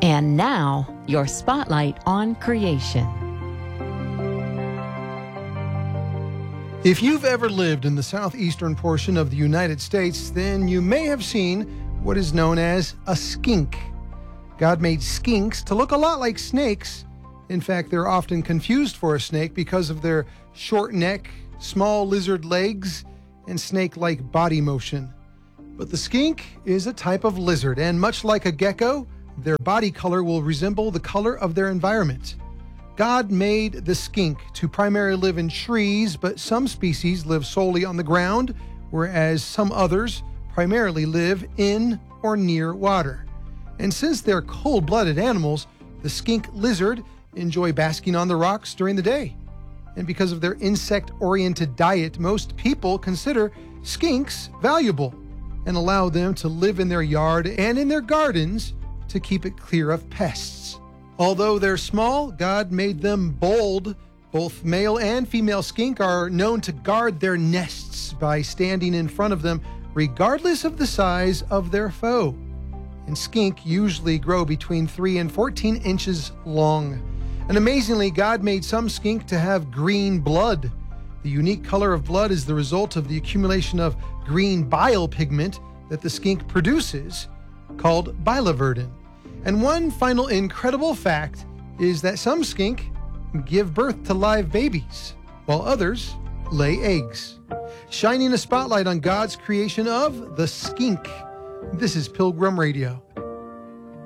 And now, your spotlight on creation. If you've ever lived in the southeastern portion of the United States, then you may have seen what is known as a skink. God made skinks to look a lot like snakes. In fact, they're often confused for a snake because of their short neck, small lizard legs, and snake-like body motion. But the skink is a type of lizard, and much like a gecko, their body color will resemble the color of their environment. God made the skink to primarily live in trees, but some species live solely on the ground, whereas some others primarily live in or near water. And since they're cold-blooded animals, the skink lizard enjoy basking on the rocks during the day. And because of their insect-oriented diet, most people consider skinks valuable and allow them to live in their yard and in their gardens to keep it clear of pests. Although they're small, God made them bold. Both male and female skink are known to guard their nests by standing in front of them regardless of the size of their foe. And skink usually grow between 3 and 14 inches long. And amazingly, God made some skink to have green blood. The unique color of blood is the result of the accumulation of green bile pigment that the skink produces, called biliverdin. And one final incredible fact is that some skink give birth to live babies, while others lay eggs. Shining a spotlight on God's creation of the skink. This is Pilgrim Radio.